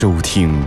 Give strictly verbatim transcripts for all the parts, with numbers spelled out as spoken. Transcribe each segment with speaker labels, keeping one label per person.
Speaker 1: 收听。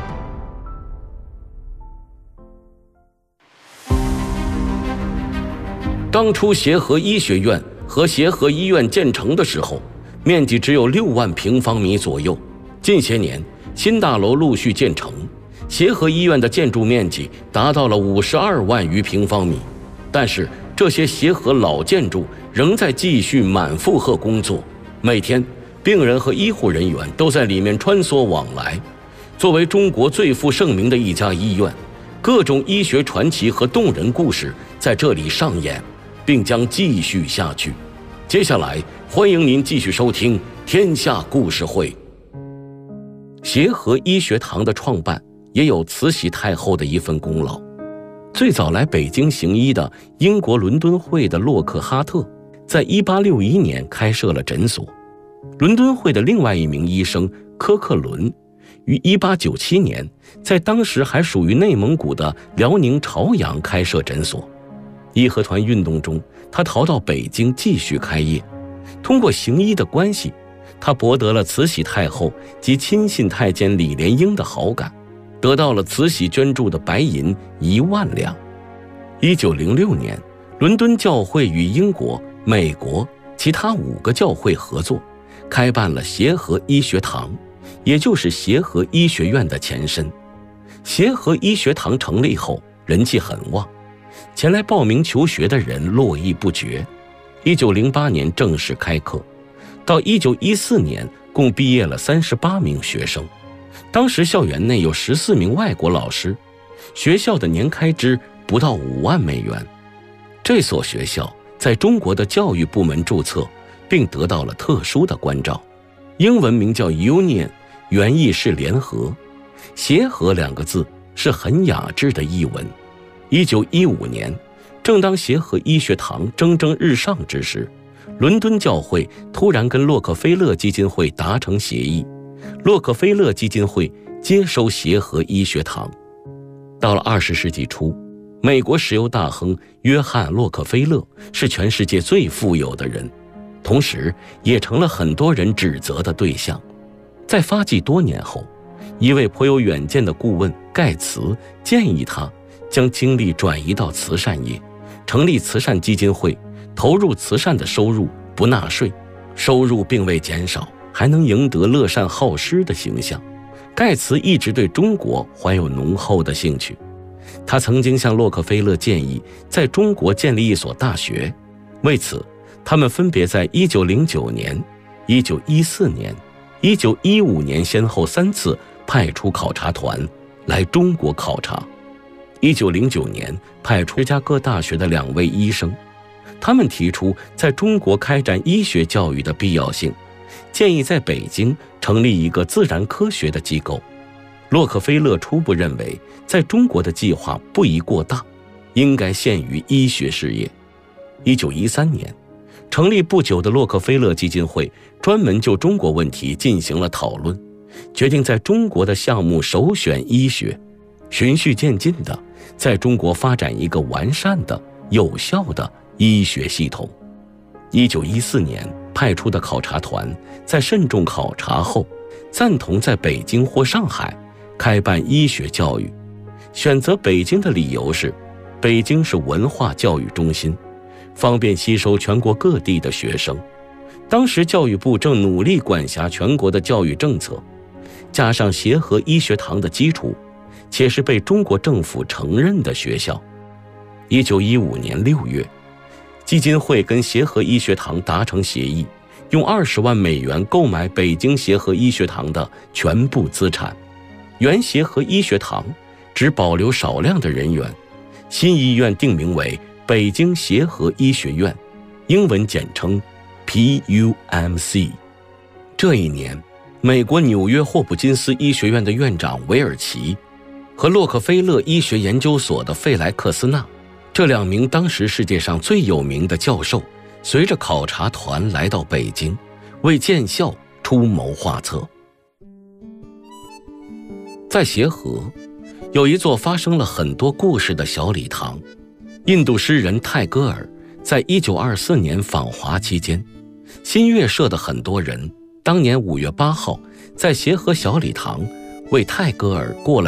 Speaker 2: 当初协和医学院和协和医院建成的时候，面积只有六万平方米左右。近些年，新大楼陆续建成，协和医院的建筑面积达到了五十二万余平方米。但是，这些协和老建筑仍在继续满负荷工作，每天病人和医护人员都在里面穿梭往来。作为中国最负盛名的一家医院，各种医学传奇和动人故事在这里上演，并将继续下去。接下来，欢迎您继续收听《天下故事会》。协和医学堂的创办也有慈禧太后的一份功劳。最早来北京行医的英国伦敦会的洛克哈特，在一八六一年开设了诊所。伦敦会的另外一名医生科克伦，于一八九七年在当时还属于内蒙古的辽宁朝阳开设诊所。义和团运动中，他逃到北京继续开业。通过行医的关系，他博得了慈禧太后及亲信太监李莲英的好感，得到了慈禧捐助的白银一万两。一九零六年，伦敦教会与英国、美国其他五个教会合作，开办了协和医学堂，也就是协和医学院的前身。协和医学堂成立后，人气很旺，前来报名求学的人络绎不绝。一九零八年正式开课，到一九一四年共毕业了三十八名学生。当时校园内有十四名外国老师，学校的年开支不到五万美元。这所学校在中国的教育部门注册，并得到了特殊的关照，英文名叫 Union， 原意是联合，协和两个字是很雅致的译文。一九一五年，正当协和医学堂蒸蒸日上之时，伦敦教会突然跟洛克菲勒基金会达成协议，洛克菲勒基金会接收协和医学堂。到了二十世纪初，美国石油大亨约翰·洛克菲勒是全世界最富有的人，同时也成了很多人指责的对象。在发迹多年后，一位颇有远见的顾问盖茨建议他将精力转移到慈善业，成立慈善基金会，投入慈善的收入不纳税，收入并未减少，还能赢得乐善好施的形象。盖茨一直对中国怀有浓厚的兴趣，他曾经向洛克菲勒建议在中国建立一所大学。为此，他们分别在一九零九年、一九一四年、一九一五年先后三次派出考察团来中国考察。一九零九年派出芝加哥大学的两位医生，他们提出在中国开展医学教育的必要性，建议在北京成立一个自然科学的机构。洛克菲勒初步认为，在中国的计划不宜过大，应该限于医学事业。一九一三年，成立不久的洛克菲勒基金会专门就中国问题进行了讨论，决定在中国的项目首选医学，循序渐进地在中国发展一个完善的、有效的医学系统。一九一四年派出的考察团在慎重考察后，赞同在北京或上海开办医学教育。选择北京的理由是，北京是文化教育中心，方便吸收全国各地的学生。当时教育部正努力管辖全国的教育政策，加上协和医学堂的基础，且是被中国政府承认的学校。一九一五年六月，基金会跟协和医学堂达成协议，用二十万美元购买北京协和医学堂的全部资产。原协和医学堂只保留少量的人员，新医院定名为北京协和医学院，英文简称 P U M C。 这一年，美国纽约霍普金斯医学院的院长韦尔奇和洛克菲勒医学研究所的费莱克斯纳，这两名当时世界上最有名的教授，随着考察团来到北京，为建校出谋划策。在协和有一座发生了很多故事的小礼堂。印度诗人泰戈尔在一九二四年访华期间，新月社的很多人当年五月八号在协和小礼堂为泰戈尔过了